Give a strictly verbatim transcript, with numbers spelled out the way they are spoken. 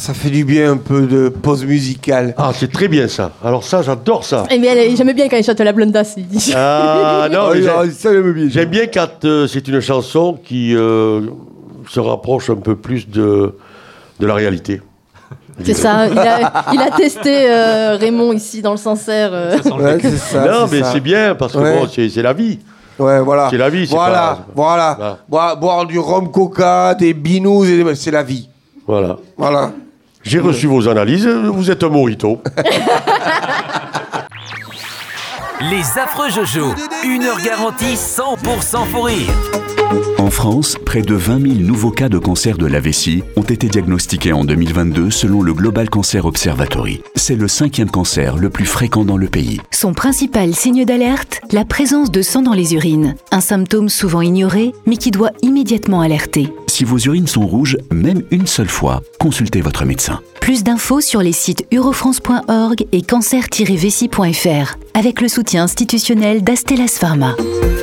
ça fait du bien un peu de pause musicale. Ah, c'est très bien ça. Alors ça, j'adore ça. Eh bien, j'aime bien quand il chante la blondasse. Ah non, mais Ah, j'aime, ça, j'aime bien. j'aime bien quand euh, c'est une chanson qui euh, se rapproche un peu plus de, de la réalité. C'est ça, il a, il a testé euh, Raymond ici dans le Sancerre. Euh. Ouais, c'est ça, non, c'est mais ça. c'est bien parce que Ouais. bon, c'est, c'est la vie. Ouais, voilà. C'est la vie, c'est voilà, pas- Voilà, Voilà. Boire, boire du rhum coca, des binous, et des- c'est la vie. Voilà. Voilà. J'ai reçu vos analyses, vous êtes un mojito. Les affreux Jojo, une heure garantie cent pour cent fou rire. En France, près de vingt mille nouveaux cas de cancer de la vessie ont été diagnostiqués en deux mille vingt-deux selon le Global Cancer Observatory. C'est le cinquième cancer le plus fréquent dans le pays. Son principal signe d'alerte, la présence de sang dans les urines. Un symptôme souvent ignoré, mais qui doit immédiatement alerter. Si vos urines sont rouges, même une seule fois, consultez votre médecin. Plus d'infos sur les sites eurofrance point org et cancer tiret vessie point f r avec le soutien institutionnel d'Astellas Pharma.